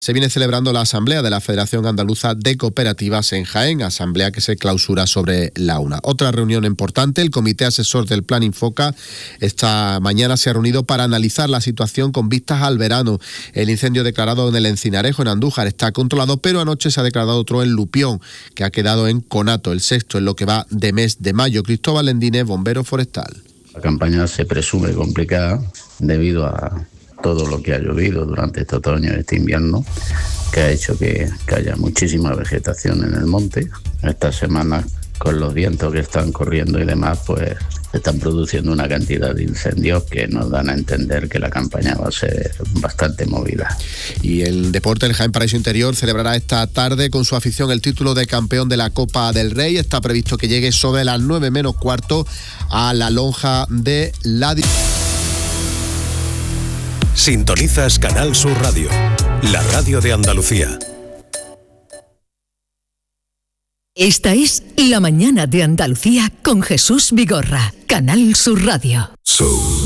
Se viene celebrando la asamblea de la Federación Andaluza de Cooperativas en Jaén, asamblea que se clausura sobre la 1. Otra reunión importante, el Comité Asesor del Plan Infoca, esta mañana se ha reunido para analizar la situación con vistas al verano. El incendio declarado en el Encinarejo, en Andújar, está controlado, pero anoche se ha declarado otro en Lupión, que ha quedado en conato, el sexto en lo que va de mes de mayo. Cristóbal Lendínez, bombero forestal. La campaña se presume complicada debido a todo lo que ha llovido durante este otoño y este invierno, que ha hecho que haya muchísima vegetación en el monte. Estas semanas, con los vientos que están corriendo y demás, pues se están produciendo una cantidad de incendios que nos dan a entender que la campaña va a ser bastante movida. Y el deporte, el Jaén Paraíso Interior celebrará esta tarde con su afición el título de campeón de la Copa del Rey. Está previsto que llegue sobre las 9 menos cuarto a la lonja de la... Sintonizas Canal Sur Radio, la radio de Andalucía. Esta es La Mañana de Andalucía con Jesús Vigorra, Canal Sur Radio.